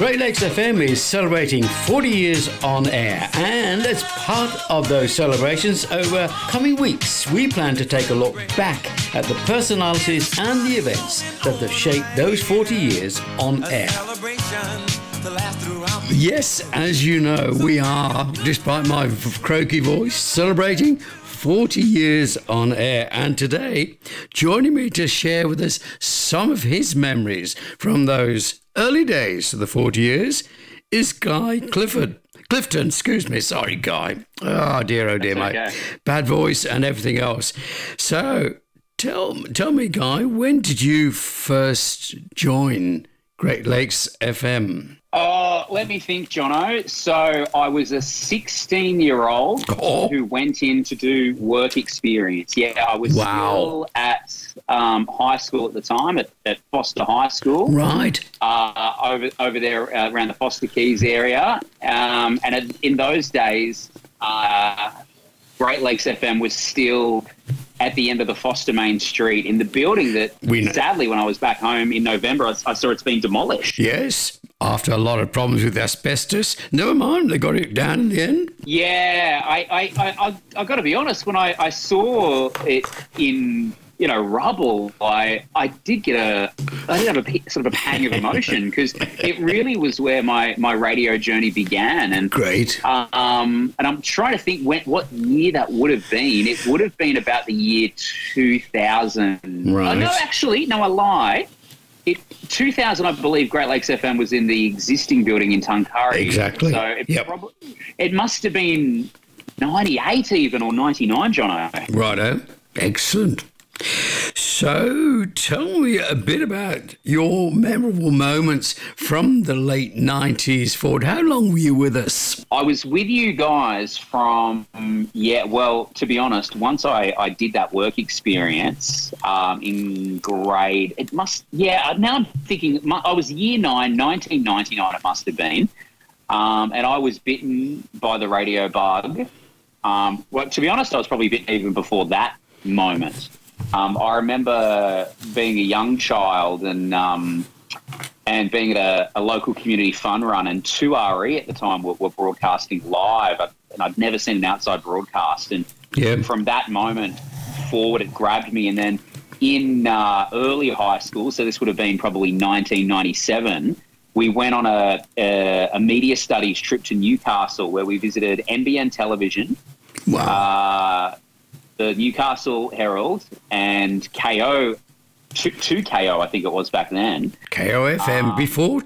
Great Lakes FM is celebrating 40 years on air, and as part of those celebrations over coming weeks, we plan to take a look back at the personalities and the events that have shaped those 40 years on air. Yes, as you know, we are, despite my croaky voice, celebrating 40 years on air, and today, joining me to share with us some of his memories from those early days of the 40 years is Guy Clifton, excuse me, sorry, Guy. Oh dear, mate. Okay. Bad voice and everything else. So, tell me, Guy, when did you first join Great Lakes FM? Oh, let me think, Jono. So I was a 16-year-old who went in to do work experience. Yeah, I was still at high school at the time, at Foster High School. Right. Over there around the Foster Keys area. And in those days, Great Lakes FM was still at the end of the Foster Main Street in the building that, sadly, when I was back home in November, I saw it's been demolished. Yes, after a lot of problems with asbestos. Never mind, they got it down in the end. Yeah, I got to be honest, when I saw it in, rubble, I did have a sort of a pang of emotion because it really was where my radio journey began. And great. And I'm trying to think what year that would have been. It would have been about the year 2000. Right. No, I lie. 2000, I believe, Great Lakes FM was in the existing building in Tuncurry. Exactly. So it must have been 98 even, or 99, Jono. Righto. Excellent. So tell me a bit about your memorable moments from the late 90s forward. How long were you with us? I was with you guys from, to be honest, once I did that work experience in grade, now I'm thinking, I was year 9, 1999 it must have been, and I was bitten by the radio bug. To be honest, I was probably bitten even before that moment. I remember being a young child and being at a local community fun run, and 2RE at the time were broadcasting live, and I'd never seen an outside broadcast. And from that moment forward, it grabbed me. And then in early high school, so this would have been probably 1997, we went on a media studies trip to Newcastle where we visited NBN Television. Wow. The Newcastle Herald and KO, 2KO I think it was back then. KO FM, before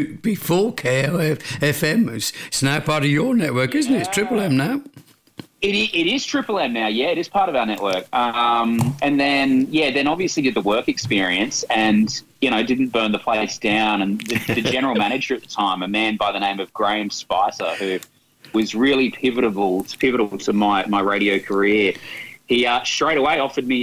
KO FM, it's now part of your network, isn't it? It's Triple M now. It is Triple M now, yeah, it is part of our network. And then obviously did the work experience and, didn't burn the place down. And the general manager at the time, a man by the name of Graham Spicer, who was really pivotal to my radio career. He straight away offered me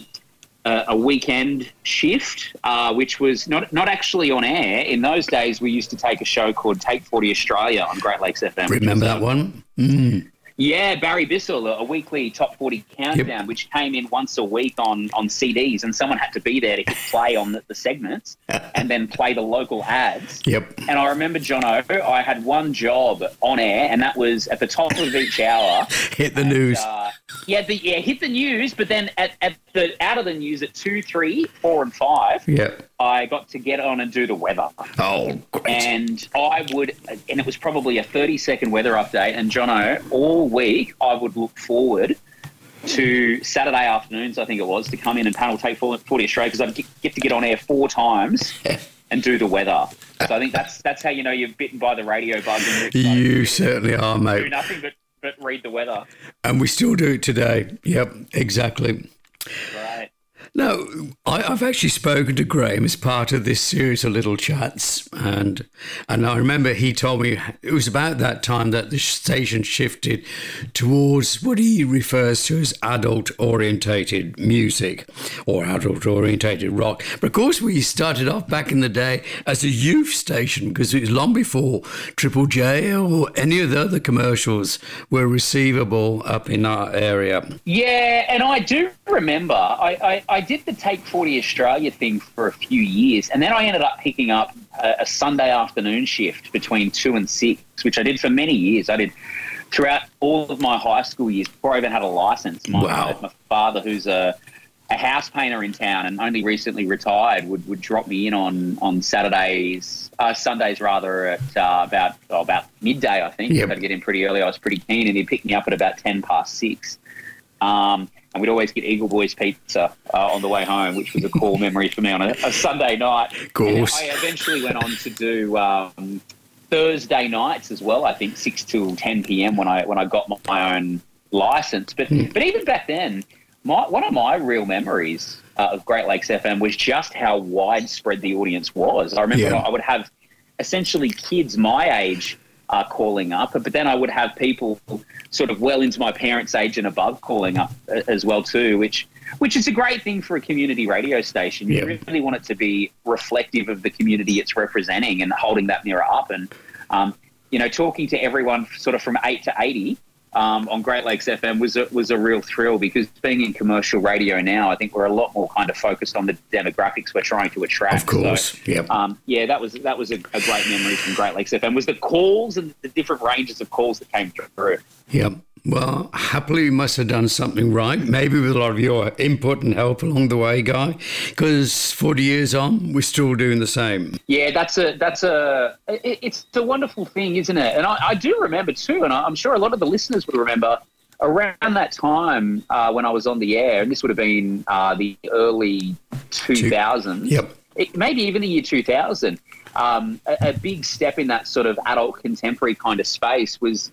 a weekend shift, which was not actually on air. In those days, we used to take a show called Take 40 Australia on Great Lakes FM. Remember that one? Mm. Yeah, Barry Bissell, a weekly top 40 countdown, which came in once a week on CDs, and someone had to be there to hit play on the segments and then play the local ads. Yep. And I remember, Jono, I had one job on air, and that was at the top of each hour. Hit the news. Hit the news, but then out of the news at 2, 3, 4 and 5, I got to get on and do the weather. Oh, great. And it was probably a 30-second weather update, and Jono, all week I would look forward to Saturday afternoons, I think it was, to come in and panel Take 40 Australia, because I'd get to get on air 4 times and do the weather. So I think that's how you're bitten by the radio bug. You certainly are, mate. Do nothing but read the weather. And we still do it today. Yep, exactly. Right. Now, I've actually spoken to Graham as part of this series of little chats, and I remember he told me it was about that time that the station shifted towards what he refers to as adult-orientated music or adult-orientated rock. But of course, we started off back in the day as a youth station because it was long before Triple J or any of the other commercials were receivable up in our area. Yeah, and I do remember, I did the Take 40 Australia thing for a few years, and then I ended up picking up a Sunday afternoon shift between 2 and 6, which I did for many years. I did throughout all of my high school years before I even had a license. My father, who's a house painter in town and only recently retired, would drop me in on Sundays rather, at about midday, I think. Yep. I'd get in pretty early. I was pretty keen, and he'd pick me up at about 6:10. And we'd always get Eagle Boys pizza on the way home, which was a cool memory for me on a Sunday night. Of course. And I eventually went on to do Thursday nights as well, I think 6 till 10 p.m. when I got my own license. But even back then, one of my real memories of Great Lakes FM was just how widespread the audience was. I remember I would have essentially kids my age calling up, but then I would have people sort of well into my parents' age and above calling up as well too, which is a great thing for a community radio station. You really want it to be reflective of the community it's representing and holding that mirror up. And talking to everyone sort of from 8 to 80 on Great Lakes FM was a real thrill, because being in commercial radio now, I think we're a lot more kind of focused on the demographics we're trying to attract. Of course, so, that was a great memory from Great Lakes FM, was the calls and the different ranges of calls that came through. Yep. Well, happily you must have done something right, maybe with a lot of your input and help along the way, Guy, because 40 years on, we're still doing the same. Yeah, it's a wonderful thing, isn't it? And I do remember too, and I'm sure a lot of the listeners would remember, around that time when I was on the air, and this would have been the early 2000s, maybe even the year 2000, a big step in that sort of adult contemporary kind of space was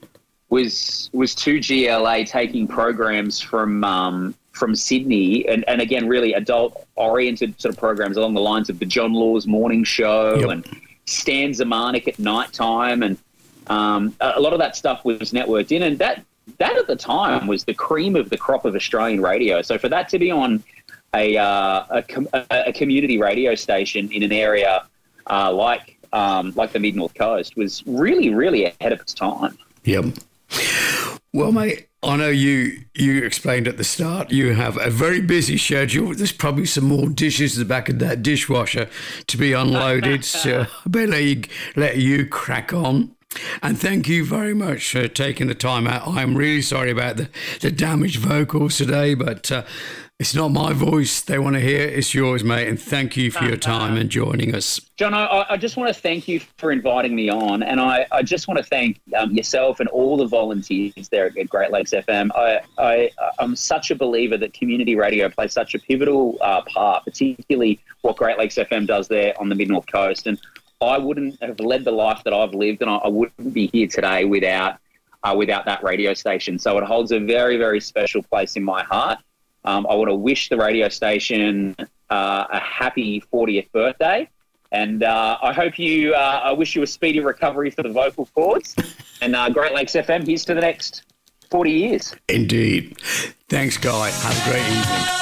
2GLA taking programs from Sydney and again, really adult-oriented sort of programs along the lines of the John Laws Morning Show and Stan Zemanek at night time, and a lot of that stuff was networked in, and that at the time was the cream of the crop of Australian radio. So for that to be on a community radio station in an area like the Mid-North Coast was really, really ahead of its time. Yep. Well, mate, I know you explained at the start you have a very busy schedule. There's probably some more dishes in the back of that dishwasher to be unloaded, so I better let you crack on. And thank you very much for taking the time out. I'm really sorry about the damaged vocals today, but it's not my voice they want to hear, it's yours, mate. And thank you for your time and joining us. John, I just want to thank you for inviting me on, and I just want to thank yourself and all the volunteers there at Great Lakes FM. I'm such a believer that community radio plays such a pivotal part, particularly what Great Lakes FM does there on the Mid-North Coast. And I wouldn't have led the life that I've lived, and I wouldn't be here today without that radio station. So it holds a very, very special place in my heart. I want to wish the radio station a happy 40th birthday, and I wish you a speedy recovery for the vocal cords. And Great Lakes FM, here's to the next 40 years. Indeed. Thanks, Guy. Have a great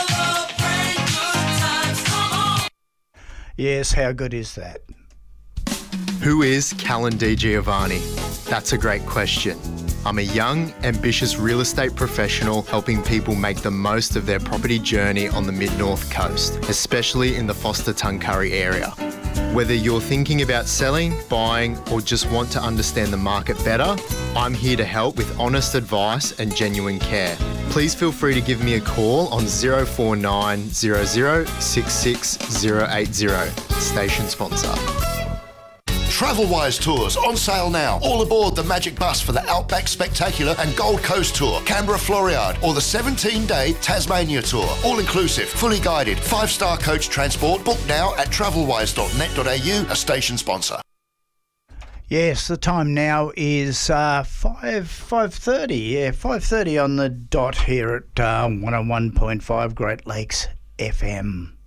evening. Yes, how good is that? Who is Callan Di Giovanni? That's a great question. I'm a young, ambitious real estate professional helping people make the most of their property journey on the Mid-North Coast, especially in the Forster-Tuncurry area. Whether you're thinking about selling, buying, or just want to understand the market better, I'm here to help with honest advice and genuine care. Please feel free to give me a call on 049 00 66 080. Station sponsor. Travelwise Tours on sale now. All aboard the Magic Bus for the Outback Spectacular and Gold Coast Tour, Canberra Floriade, or the 17-day Tasmania Tour. All inclusive, fully guided, 5-star coach transport. Book now at travelwise.net.au, a station sponsor. Yes, the time now is 5:30. Yeah, 5:30 on the dot here at 101.5 Great Lakes FM.